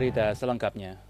berita selengkapnya.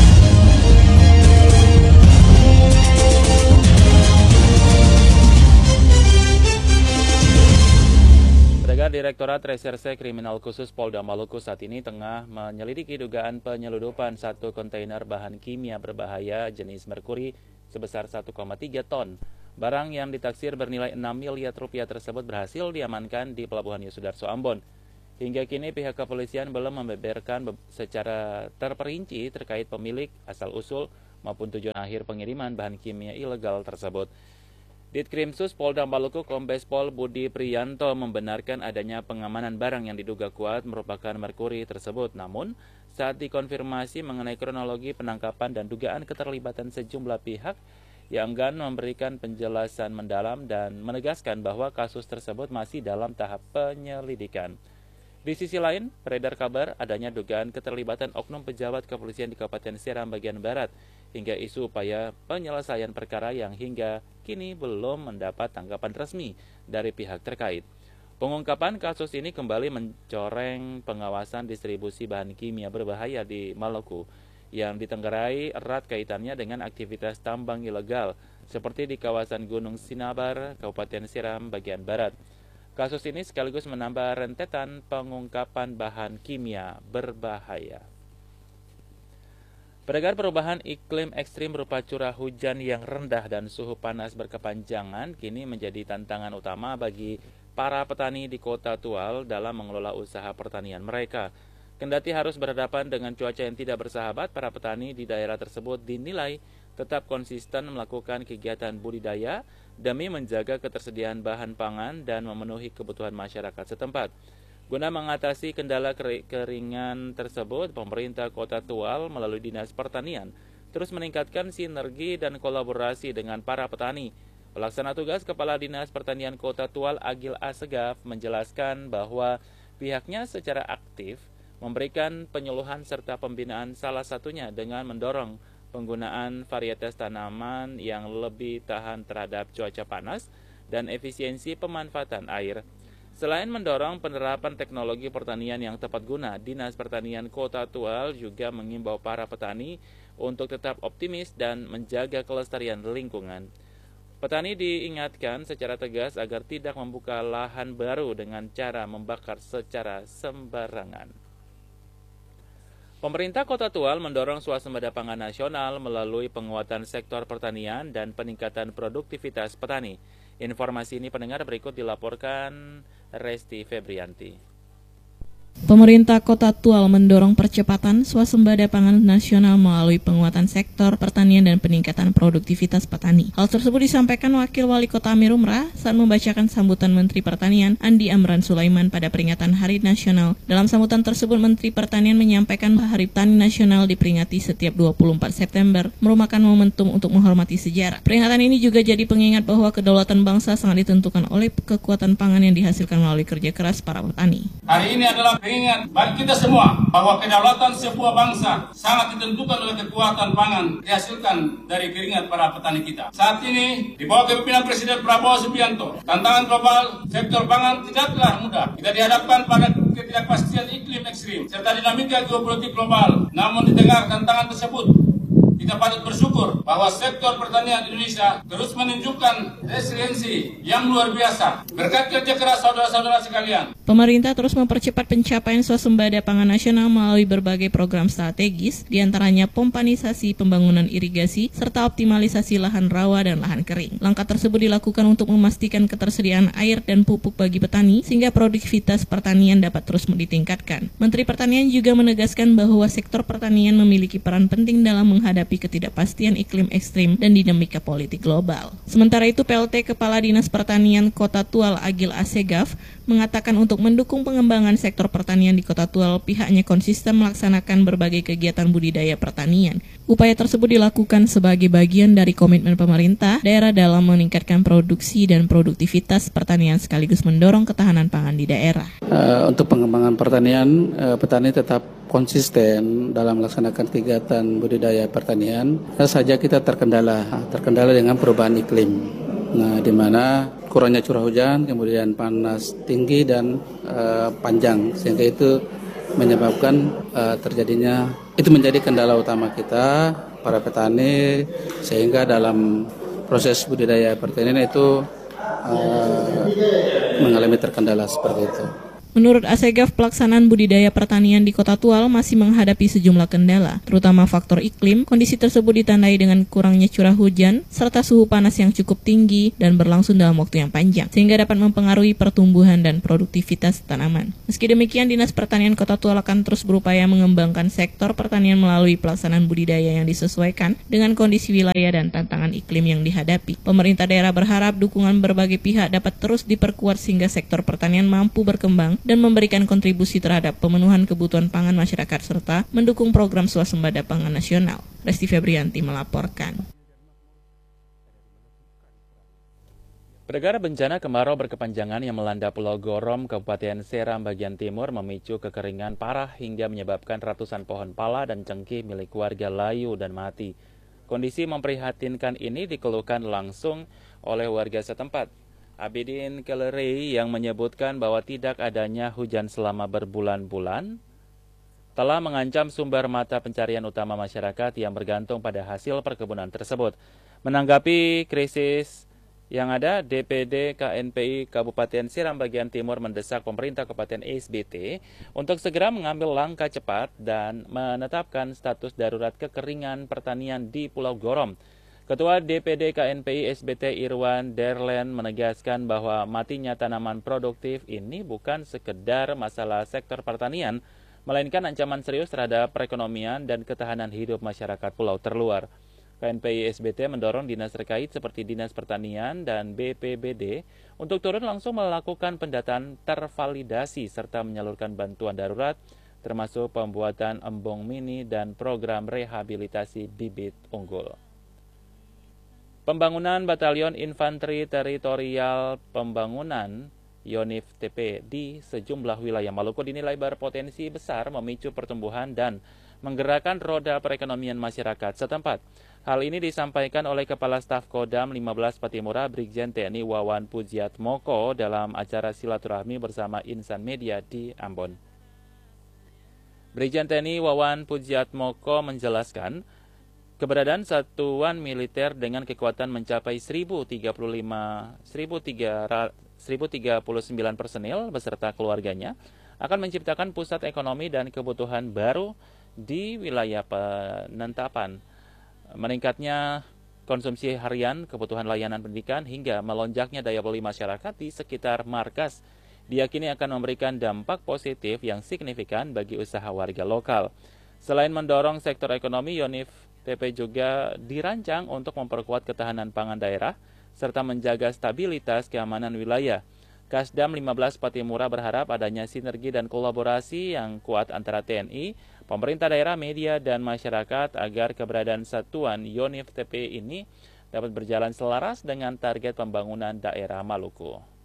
Pendengar, Direktorat Reserse Kriminal Khusus Polda Maluku saat ini tengah menyelidiki dugaan penyeludupan satu kontainer bahan kimia berbahaya jenis merkuri sebesar 1,3 ton. Barang yang ditaksir bernilai 6 miliar rupiah tersebut berhasil diamankan di Pelabuhan Yosudarso, Ambon. Hingga kini pihak kepolisian belum membeberkan secara terperinci terkait pemilik, asal-usul, maupun tujuan akhir pengiriman bahan kimia ilegal tersebut. Ditkrimsus Polda Maluku Kombes Pol Budi Priyanto membenarkan adanya pengamanan barang yang diduga kuat merupakan merkuri tersebut. Namun, saat dikonfirmasi mengenai kronologi penangkapan dan dugaan keterlibatan sejumlah pihak, yang enggan memberikan penjelasan mendalam dan menegaskan bahwa kasus tersebut masih dalam tahap penyelidikan. Di sisi lain, beredar kabar adanya dugaan keterlibatan oknum pejabat kepolisian di Kabupaten Seram bagian Barat hingga isu upaya penyelesaian perkara yang hingga kini belum mendapat tanggapan resmi dari pihak terkait. Pengungkapan kasus ini kembali mencoreng pengawasan distribusi bahan kimia berbahaya di Maluku yang ditenggarai erat kaitannya dengan aktivitas tambang ilegal seperti di kawasan Gunung Sinabar, Kabupaten Seram bagian Barat. Kasus ini sekaligus menambah rentetan pengungkapan bahan kimia berbahaya. Pendengar, perubahan iklim ekstrim berupa curah hujan yang rendah dan suhu panas berkepanjangan kini menjadi tantangan utama bagi para petani di Kota Tual dalam mengelola usaha pertanian mereka. Kendati harus berhadapan dengan cuaca yang tidak bersahabat, para petani di daerah tersebut dinilai tetap konsisten melakukan kegiatan budidaya demi menjaga ketersediaan bahan pangan dan memenuhi kebutuhan masyarakat setempat. Guna mengatasi kendala keringan tersebut, pemerintah Kota Tual melalui Dinas Pertanian terus meningkatkan sinergi dan kolaborasi dengan para petani. Pelaksana tugas Kepala Dinas Pertanian Kota Tual Agil Asegaf menjelaskan bahwa pihaknya secara aktif memberikan penyuluhan serta pembinaan, salah satunya dengan mendorong penggunaan varietas tanaman yang lebih tahan terhadap cuaca panas dan efisiensi pemanfaatan air. Selain mendorong penerapan teknologi pertanian yang tepat guna, Dinas Pertanian Kota Tual juga mengimbau para petani untuk tetap optimis dan menjaga kelestarian lingkungan. Petani diingatkan secara tegas agar tidak membuka lahan baru dengan cara membakar secara sembarangan. Pemerintah Kota Tual mendorong swasembada pangan nasional melalui penguatan sektor pertanian dan peningkatan produktivitas petani. Informasi ini pendengar berikut dilaporkan Resti Febrianti. Pemerintah Kota Tual mendorong percepatan swasembada pangan nasional melalui penguatan sektor pertanian dan peningkatan produktivitas petani. Hal tersebut disampaikan Wakil Wali Kota Amirumrah saat membacakan sambutan Menteri Pertanian Andi Amran Sulaiman pada peringatan Hari Nasional. Dalam sambutan tersebut, Menteri Pertanian menyampaikan bahwa Hari Petani Nasional diperingati setiap 24 September, merupakan momentum untuk menghormati sejarah. Peringatan ini juga jadi pengingat bahwa kedaulatan bangsa sangat ditentukan oleh kekuatan pangan yang dihasilkan melalui kerja keras para petani. Hari ini adalah ingat bagi kita semua bahwa kedaulatan sebuah bangsa sangat ditentukan oleh kekuatan pangan dihasilkan dari keringat para petani kita. Saat ini di bawah kepemimpinan Presiden Prabowo Subianto, tantangan global sektor pangan tidaklah mudah. Kita dihadapkan pada ketidakpastian iklim ekstrim serta dinamika geopolitik global. Namun di tengah tantangan tersebut, kita patut bersyukur bahwa sektor pertanian Indonesia terus menunjukkan resiliensi yang luar biasa. Berkat kerja keras saudara-saudara sekalian, pemerintah terus mempercepat pencapaian swasembada pangan nasional melalui berbagai program strategis, diantaranya pompanisasi pembangunan irigasi, serta optimalisasi lahan rawa dan lahan kering. Langkah tersebut dilakukan untuk memastikan ketersediaan air dan pupuk bagi petani, sehingga produktivitas pertanian dapat terus ditingkatkan. Menteri Pertanian juga menegaskan bahwa sektor pertanian memiliki peran penting dalam menghadapi ketidakpastian iklim ekstrim dan dinamika politik global. Sementara itu, PLT Kepala Dinas Pertanian Kota Tual Agil Asegaf mengatakan untuk mendukung pengembangan sektor pertanian di Kota Tual, pihaknya konsisten melaksanakan berbagai kegiatan budidaya pertanian. Upaya tersebut dilakukan sebagai bagian dari komitmen pemerintah daerah dalam meningkatkan produksi dan produktivitas pertanian sekaligus mendorong ketahanan pangan di daerah. Untuk pengembangan pertanian, petani tetap konsisten dalam melaksanakan kegiatan budidaya pertanian. Saja kita terkendala dengan perubahan iklim. Nah, di mana kurangnya curah hujan, kemudian panas tinggi dan panjang, sehingga itu menyebabkan terjadinya, itu menjadi kendala utama kita para petani, sehingga dalam proses budidaya pertanian itu mengalami terkendala seperti itu. Menurut Asegaf, pelaksanaan budidaya pertanian di Kota Tual masih menghadapi sejumlah kendala, terutama faktor iklim. Kondisi tersebut ditandai dengan kurangnya curah hujan, serta suhu panas yang cukup tinggi dan berlangsung dalam waktu yang panjang, sehingga dapat mempengaruhi pertumbuhan dan produktivitas tanaman. Meski demikian, Dinas Pertanian Kota Tual akan terus berupaya mengembangkan sektor pertanian melalui pelaksanaan budidaya yang disesuaikan dengan kondisi wilayah dan tantangan iklim yang dihadapi. Pemerintah daerah berharap dukungan berbagai pihak dapat terus diperkuat sehingga sektor pertanian mampu berkembang dan memberikan kontribusi terhadap pemenuhan kebutuhan pangan masyarakat serta mendukung program swasembada pangan nasional. Resti Febrianti melaporkan. Pendengar, bencana kemarau berkepanjangan yang melanda Pulau Gorom, Kabupaten Seram bagian timur memicu kekeringan parah hingga menyebabkan ratusan pohon pala dan cengkeh milik warga layu dan mati. Kondisi memprihatinkan ini dikeluhkan langsung oleh warga setempat. Abidin Kelerei yang menyebutkan bahwa tidak adanya hujan selama berbulan-bulan telah mengancam sumber mata pencarian utama masyarakat yang bergantung pada hasil perkebunan tersebut. Menanggapi krisis yang ada, DPD KNPI Kabupaten Seram bagian timur mendesak pemerintah Kabupaten SBT untuk segera mengambil langkah cepat dan menetapkan status darurat kekeringan pertanian di Pulau Gorom. Ketua DPD KNPI SBT Irwan Derlen menegaskan bahwa matinya tanaman produktif ini bukan sekedar masalah sektor pertanian, melainkan ancaman serius terhadap perekonomian dan ketahanan hidup masyarakat pulau terluar. KNPI SBT mendorong dinas terkait seperti Dinas Pertanian dan BPBD untuk turun langsung melakukan pendataan tervalidasi serta menyalurkan bantuan darurat, termasuk pembuatan embung mini dan program rehabilitasi bibit unggul. Pembangunan Batalion Infanteri Teritorial Pembangunan Yonif TP di sejumlah wilayah Maluku dinilai berpotensi besar memicu pertumbuhan dan menggerakkan roda perekonomian masyarakat setempat. Hal ini disampaikan oleh Kepala Staf Kodam 15 Patimura Brigjen TNI Wawan Pujiatmoko dalam acara silaturahmi bersama Insan Media di Ambon. Brigjen TNI Wawan Pujiatmoko menjelaskan keberadaan satuan militer dengan kekuatan mencapai 1.039 personil beserta keluarganya akan menciptakan pusat ekonomi dan kebutuhan baru di wilayah penentapan. Meningkatnya konsumsi harian, kebutuhan layanan pendidikan, hingga melonjaknya daya beli masyarakat di sekitar markas diyakini akan memberikan dampak positif yang signifikan bagi usaha warga lokal. Selain mendorong sektor ekonomi, Yonif TP juga dirancang untuk memperkuat ketahanan pangan daerah serta menjaga stabilitas keamanan wilayah. Kasdam 15 Patimura berharap adanya sinergi dan kolaborasi yang kuat antara TNI, pemerintah daerah, media, dan masyarakat agar keberadaan satuan Yonif TP ini dapat berjalan selaras dengan target pembangunan daerah Maluku.